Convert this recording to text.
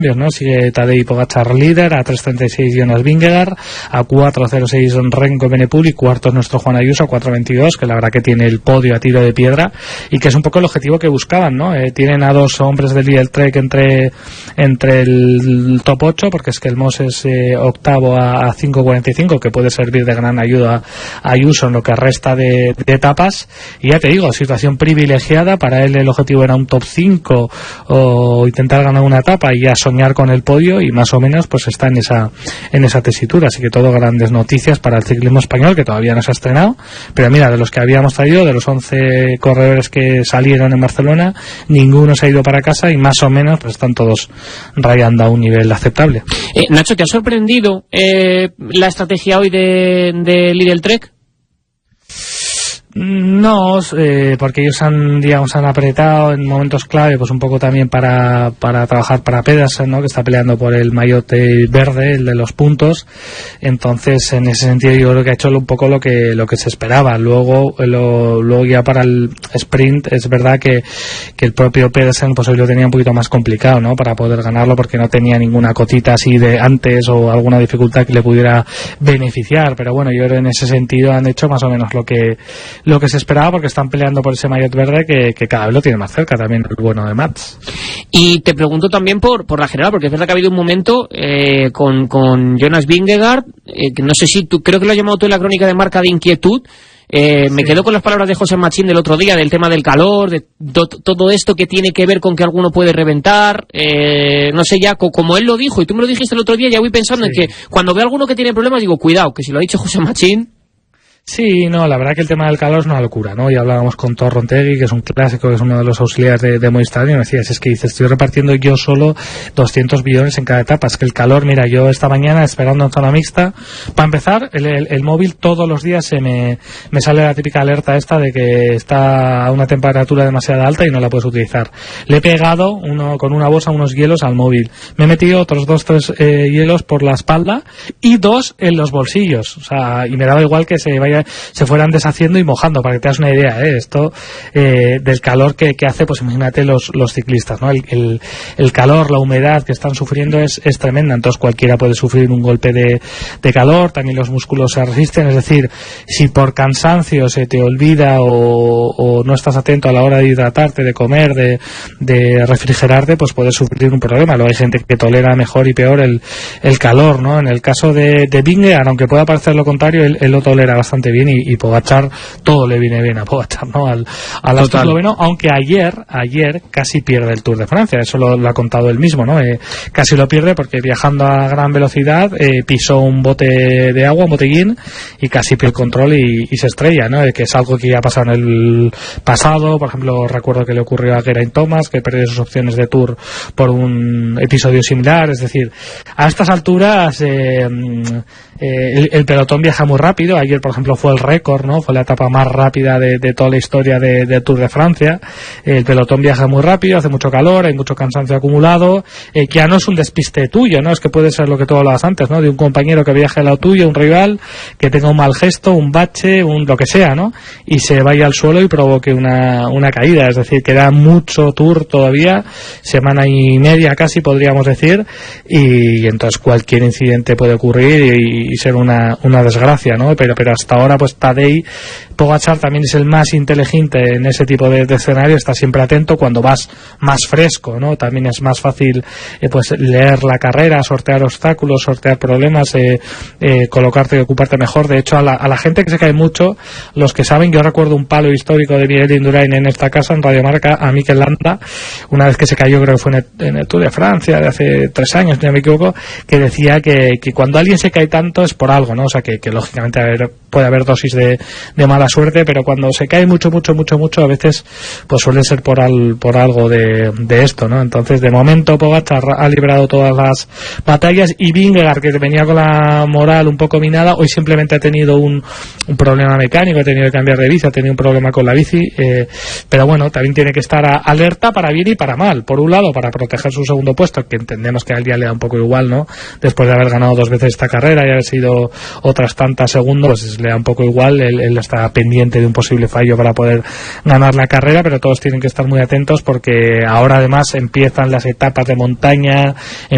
¿no? Sigue Tadej Pogačar líder, a 3.36 Jonas Vingegaard, a 4.06 Remco Evenepoel, y cuarto es nuestro Juan Ayuso a 4.22, que la verdad que tiene el podio a tiro de piedra, y que es un poco el objetivo que buscaban, ¿no? Tienen a dos hombres del Lidl Trek entre el top 8, porque es que el Moss es octavo a 5.45, que puede servir de gran ayuda a Ayuso en lo que resta de etapas, y ya te digo, situación privilegiada. Para él el objetivo era un top 5 o intentar ganar una etapa y ya soñar con el podio, y más o menos pues está en esa tesitura. Así que todo grandes noticias para el ciclismo español, que todavía no se ha estrenado, pero mira, de los que habíamos traído, de los 11 corredores que salieron en Barcelona, ninguno se ha ido para casa, y más o menos pues están todos rayando a un nivel aceptable. Nacho, ¿te ha sorprendido la estrategia hoy de Lidl Trek? No, porque ellos han apretado en momentos clave, pues un poco también para trabajar para Pedersen, ¿no? Que está peleando por el maillot verde, el de los puntos. Entonces, en ese sentido, yo creo que ha hecho un poco lo que se esperaba. Luego ya para el sprint, es verdad que el propio Pedersen pues hoy lo tenía un poquito más complicado, ¿no? Para poder ganarlo, porque no tenía ninguna cotita así de antes o alguna dificultad que le pudiera beneficiar. Pero bueno, yo creo que en ese sentido han hecho más o menos lo que se esperaba, porque están peleando por ese maillot verde que cada vez lo tiene más cerca también el bueno de Mats. Y te pregunto también por la general, porque es verdad que ha habido un momento con Jonas Vingegaard, que no sé si tú, creo que lo has llamado tú en la crónica de Marca, de inquietud. Me quedo con las palabras de José Machín del otro día, del tema del calor, de todo esto que tiene que ver con que alguno puede reventar, no sé, ya como él lo dijo, y tú me lo dijiste el otro día, ya voy pensando en que cuando veo a alguno que tiene problemas, digo, cuidado, que si lo ha dicho José Machín. Sí, no, la verdad que el tema del calor es una locura, ¿no? Ya hablábamos con Thor Rontegui, que es un clásico, que es uno de los auxiliares de Movistar, y me decías, es que dices, estoy repartiendo yo solo 200 billones en cada etapa. Es que el calor, mira, yo esta mañana esperando en zona mixta, para empezar, el móvil todos los días me sale la típica alerta esta de que está a una temperatura demasiado alta y no la puedes utilizar. Le he pegado con una bolsa unos hielos al móvil. Me he metido otros 2-3 hielos por la espalda y 2 en los bolsillos. O sea, y me daba igual que se fueran deshaciendo y mojando, para que te hagas una idea, esto del calor que hace, pues imagínate los ciclistas, ¿no? El calor, la humedad que están sufriendo es tremenda. Entonces cualquiera puede sufrir un golpe de calor, también los músculos se resisten. Es decir, si por cansancio se te olvida o no estás atento a la hora de hidratarte, de comer, de refrigerarte, pues puedes sufrir un problema. Luego hay gente que tolera mejor y peor el calor, ¿no? En el caso de Vingegaard, aunque pueda parecer lo contrario, él lo tolera bastante bien, y Pogačar todo le viene bien a Pogačar, ¿no? Al esloveno, aunque ayer casi pierde el Tour de Francia. Eso lo ha contado él mismo, ¿no? Casi lo pierde porque viajando a gran velocidad pisó un bote de agua, un botellín, y casi pierde el control y se estrella, ¿no? Que es algo que ya ha pasado en el pasado. Por ejemplo, recuerdo que le ocurrió a Geraint Thomas, que perdió sus opciones de Tour por un episodio similar. Es decir, a estas alturas el pelotón viaja muy rápido. Ayer, por ejemplo, fue el récord, ¿no? Fue la etapa más rápida de toda la historia de Tour de Francia. El pelotón viaja muy rápido, hace mucho calor, hay mucho cansancio acumulado, que ya no es un despiste tuyo, ¿no? Es que puede ser lo que tú hablabas antes, ¿no? De un compañero que viaje al lado tuyo, un rival, que tenga un mal gesto, un bache, lo que sea, ¿no? Y se vaya al suelo y provoque una caída. Es decir, queda mucho Tour todavía, semana y media casi, podríamos decir, y entonces cualquier incidente puede ocurrir y ser una desgracia, ¿no? Pero hasta ahora, pues Tadej Pogačar también es el más inteligente en ese tipo de escenario, está siempre atento cuando vas más fresco, ¿no? También es más fácil pues leer la carrera, sortear obstáculos, sortear problemas, colocarte y ocuparte mejor. De hecho, a la gente que se cae mucho, los que saben, yo recuerdo un palo histórico de Miguel Indurain en esta casa, en Radio Marca, a Mikel Landa, una vez que se cayó, creo que fue en el Tour de Francia de hace 3 años, si no me equivoco, que decía que cuando alguien se cae tanto es por algo, ¿no? O sea, que lógicamente puede haber dosis de mala suerte, pero cuando se cae mucho, a veces pues suele ser por algo de esto, ¿no? Entonces, de momento, Pogačar ha librado todas las batallas, y Vingegaard, que venía con la moral un poco minada, hoy simplemente ha tenido un problema mecánico, ha tenido que cambiar de bici, ha tenido un problema con la bici, pero bueno, también tiene que estar alerta para bien y para mal. Por un lado, para proteger su segundo puesto, que entendemos que a él ya le da un poco igual, ¿no? Después de haber ganado 2 veces esta carrera y haber sido otras tantas segundos, pues le da un poco igual. Él está pendiente de un posible fallo para poder ganar la carrera, pero todos tienen que estar muy atentos, porque ahora además empiezan las etapas de montaña,